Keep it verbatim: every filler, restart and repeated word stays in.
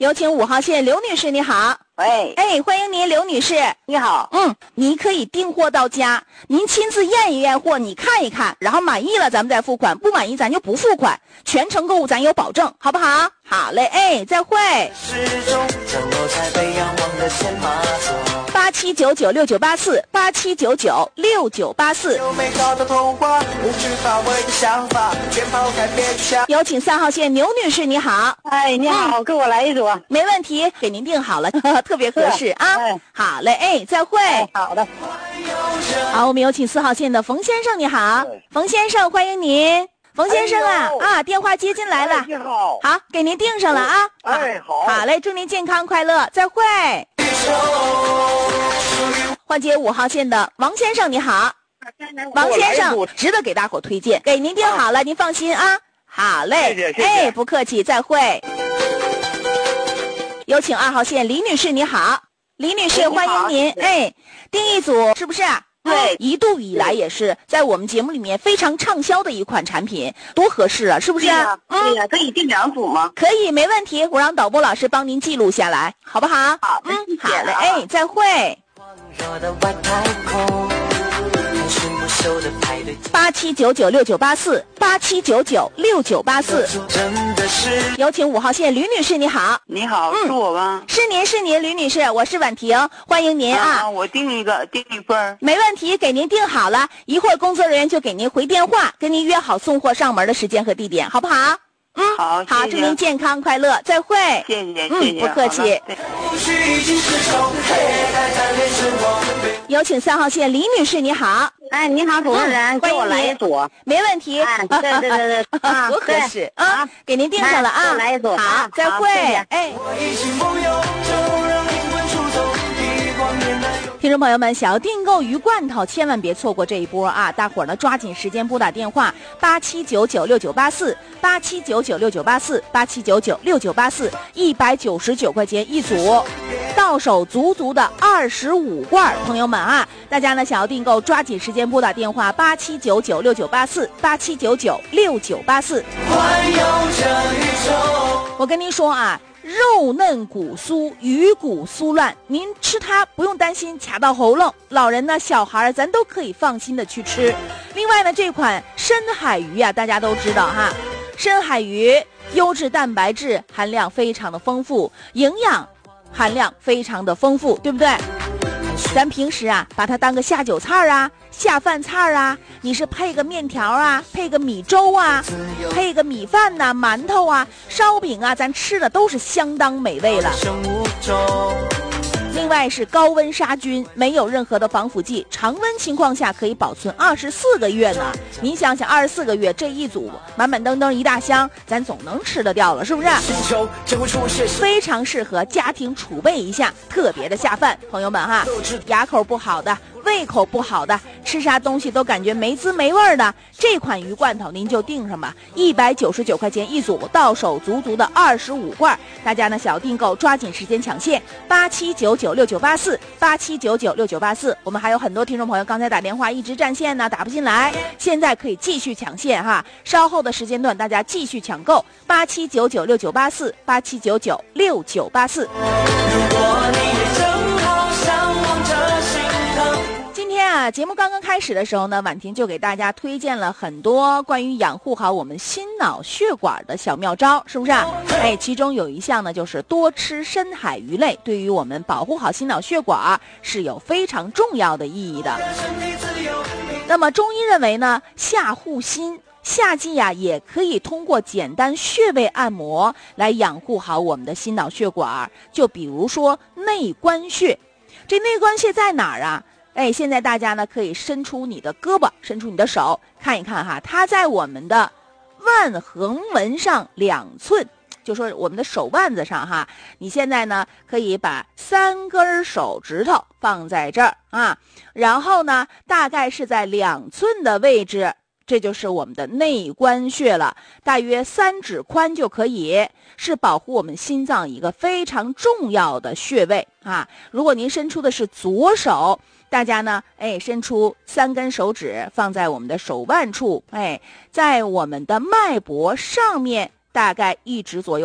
有请五号线刘女士，你好。 喂， 哎，欢迎您，刘女士。 你好。 嗯，您可以订货到家，您亲自验一验货，你看一看，然后满意了咱们再付款，不满意咱就不付款，全程购物咱有保证，好不好？好嘞，哎，再会。八七九九六九八四，八七九九六九八四。有请三号线牛女士，你好。 哎，你好，嗯、给我来一组。 没问题，给您订好了，呵呵特别合适啊。 哎、 好嘞，哎，再会。 哎、好的。 好，我们有请四号线的冯先生，你好。冯先生，欢迎您。冯先生啊、哎、啊，电话接进来了。 哎、你好。 好，给您订上了啊。 哎，好。 好嘞，祝您健康快乐，再会。换接五号线的王先生，你好。王先生值得给大伙推荐，给您订好了，啊、您放心啊。好嘞， 谢谢谢谢。 哎，不客气，再会。有请二号线李女士，你好。李女士，欢迎您。哎，订一组是不是？ 对， 一度以来也是在我们节目里面非常畅销的一款产品，多合适啊，是不是？ 对呀、啊，对呀、啊，可以订两组吗？ 可以，没问题，我让导播老师帮您记录下来，好不好？ 好的， 嗯， 谢谢好嘞，哎，再会。八七九九六九八四，八七九九六九八四。有请五号线吕女士，你好。 你好，嗯、是我吗？ 是您，是您，吕女士，我是婉婷，欢迎您啊。 啊我订一个，订一份。 没问题，给您订好了，一会儿工作人员就给您回电话，跟您约好送货上门的时间和地点，好不好？嗯， 好， 好，祝您健康快乐，再会。 谢谢， 嗯， 谢谢， 不客气。有请三号线李女士，你好。 哎，你好，主持人，给我来一组。 没问题。 哎，对对对对，啊， 多合适啊！给您订上了啊， 来一组。 好，再会。哎。听众朋友们，想要订购鱼罐头，千万别错过这一波啊！大伙儿呢，抓紧时间拨打电话八七九九六九八四，八七九九六九八四，八七九九六九八四，一百九十九块钱一组，到手足足的二十五罐。朋友们啊，大家呢想要订购，抓紧时间拨打电话八七九九六九八四，八七九九六九八四。我跟您说啊。肉嫩骨酥，鱼骨酥烂，您吃它不用担心卡到喉咙，老人呢小孩咱都可以放心的去吃。另外呢，这款深海鱼啊，大家都知道哈，深海鱼优质蛋白质含量非常的丰富，营养含量非常的丰富，对不对？咱平时啊把它当个下酒菜啊，下饭菜啊，你是配个面条啊，配个米粥啊，配个米饭呐、啊、馒头啊、烧饼啊，咱吃的都是相当美味了。另外是高温杀菌，没有任何的防腐剂，常温情况下可以保存二十四个月呢。您想想，二十四个月这一组满满登登一大箱，咱总能吃得掉了，是不是？非常适合家庭储备一下，特别的下饭。朋友们哈，牙口不好的，胃口不好的，吃啥东西都感觉没滋没味的，这款鱼罐头您就订上吧，一百九十九块钱一组，到手足足的二十五罐。大家呢想要订购，抓紧时间抢线，八七九九六九八四，八七九九六九八四。我们还有很多听众朋友刚才打电话一直占线呢，打不进来，现在可以继续抢线哈，稍后的时间段大家继续抢购，八七九九六九八四，八七九九六九八四。今天啊，节目刚刚开始的时候呢，婉婷就给大家推荐了很多关于养护好我们心脑血管的小妙招，是不是啊？哎，其中有一项呢，就是多吃深海鱼类，对于我们保护好心脑血管是有非常重要的意义的。那么中医认为呢，夏护心，夏季呀、啊、也可以通过简单穴位按摩来养护好我们的心脑血管，就比如说内关穴。这内关穴在哪儿啊？哎，现在大家呢可以伸出你的胳膊，伸出你的手，看一看哈，它在我们的腕横纹上两寸，就说我们的手腕子上哈。你现在呢可以把三根手指头放在这儿啊，然后呢大概是在两寸的位置，这就是我们的内关穴了，大约三指宽就可以，是保护我们心脏一个非常重要的穴位啊。如果您伸出的是左手，大家呢，哎，伸出三根手指放在我们的手腕处，哎，在我们的脉搏上面大概一指左右。